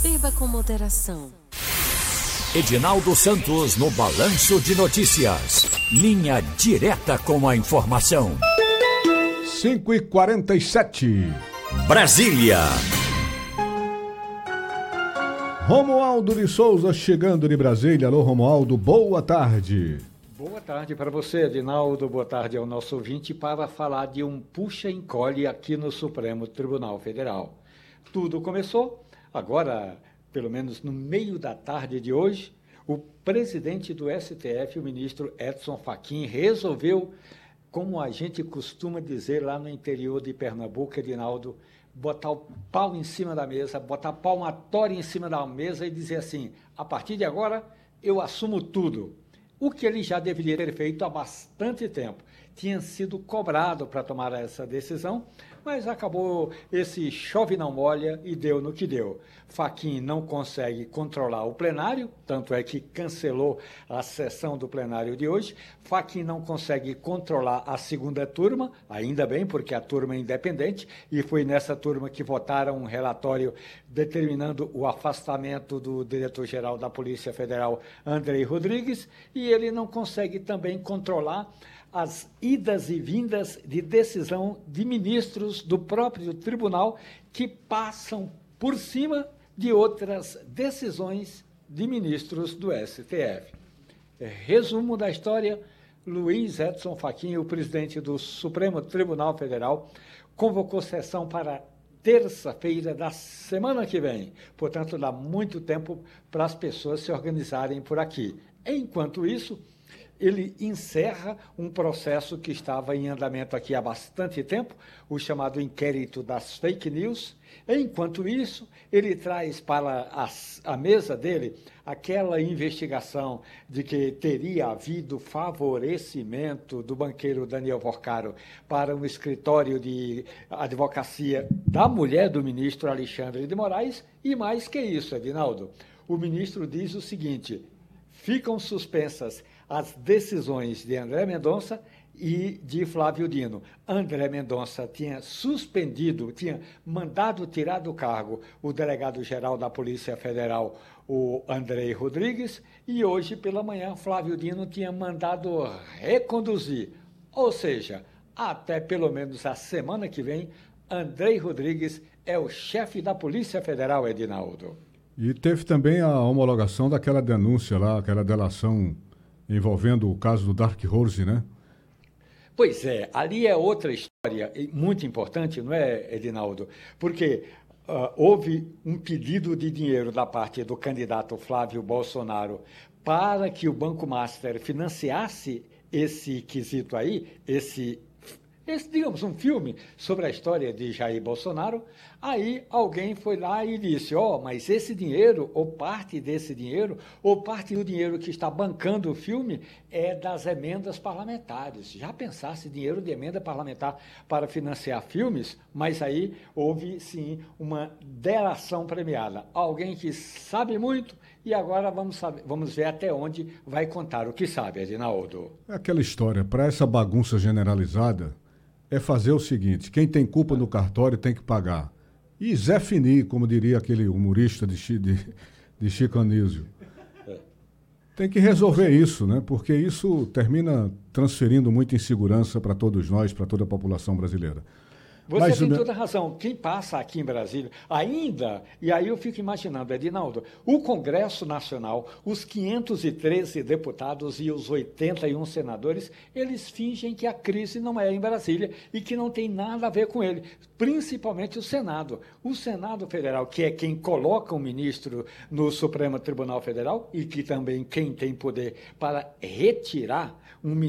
Beba com moderação. Edinaldo Santos no Balanço de Notícias. Linha direta com a informação. 5h47. Brasília. Romualdo de Souza chegando de Brasília. Alô, Romualdo, boa tarde. Boa tarde para você, Edinaldo. Boa tarde ao nosso ouvinte para falar de um puxa-encolhe aqui no Supremo Tribunal Federal. Tudo começou agora, pelo menos no meio da tarde de hoje, o presidente do STF, o ministro Edson Fachin, resolveu, como a gente costuma dizer lá no interior de Pernambuco, Edinaldo, botar o pau em cima da mesa, botar palmatória em cima da mesa e dizer assim, a partir de agora eu assumo tudo. O que ele já deveria ter feito há bastante tempo. Tinha sido cobrado para tomar essa decisão, mas acabou esse chove não molha e deu no que deu. Fachin não consegue controlar o plenário, tanto é que cancelou a sessão do plenário de hoje. Fachin não consegue controlar a segunda turma, ainda bem, porque a turma é independente, e foi nessa turma que votaram um relatório determinando o afastamento do diretor-geral da Polícia Federal, Andrei Rodrigues, e ele não consegue também controlar as idas e vindas de decisão de ministros do próprio tribunal que passam por cima de outras decisões de ministros do STF. Resumo da história, Luiz Edson Fachin, o presidente do Supremo Tribunal Federal, convocou sessão para terça-feira da semana que vem. Portanto, dá muito tempo para as pessoas se organizarem por aqui. Enquanto isso, ele encerra um processo que estava em andamento aqui há bastante tempo, o chamado inquérito das fake news. Enquanto isso, ele traz para a mesa dele aquela investigação de que teria havido favorecimento do banqueiro Daniel Porcaro para um escritório de advocacia da mulher do ministro Alexandre de Moraes. E mais que isso, Edinaldo, o ministro diz o seguinte: ficam suspensas as decisões de André Mendonça e de Flávio Dino. André Mendonça tinha suspendido, tinha mandado tirar do cargo o delegado-geral da Polícia Federal, o Andrei Rodrigues, e hoje pela manhã Flávio Dino tinha mandado reconduzir. Ou seja, até pelo menos a semana que vem, Andrei Rodrigues é o chefe da Polícia Federal, Edinaldo. E teve também a homologação daquela denúncia lá, aquela delação envolvendo o caso do Dark Horse, né? Pois é, ali é outra história muito importante, não é, Edinaldo? Porque houve um pedido de dinheiro da parte do candidato Flávio Bolsonaro para que o Banco Master financiasse esse quesito aí, esse, digamos, um filme sobre a história de Jair Bolsonaro. Aí alguém foi lá e disse, mas esse dinheiro, ou parte desse dinheiro, ou parte do dinheiro que está bancando o filme é das emendas parlamentares. Já pensasse dinheiro de emenda parlamentar para financiar filmes? Mas aí houve, sim, uma delação premiada. Alguém que sabe muito e agora vamos ver até onde vai contar o que sabe, Edinaldo. É aquela história, para essa bagunça generalizada, é fazer o seguinte: quem tem culpa no cartório tem que pagar. E Zé Fini, como diria aquele humorista de Chico Anísio. Tem que resolver isso, né? Porque isso termina transferindo muita insegurança para todos nós, para toda a população brasileira. Você tem toda a razão. Quem passa aqui em Brasília ainda, e aí eu fico imaginando, Edinaldo, o Congresso Nacional, os 513 deputados e os 81 senadores, eles fingem que a crise não é em Brasília e que não tem nada a ver com ele, principalmente o Senado. O Senado Federal, que é quem coloca um ministro no Supremo Tribunal Federal e que também quem tem poder para retirar um ministro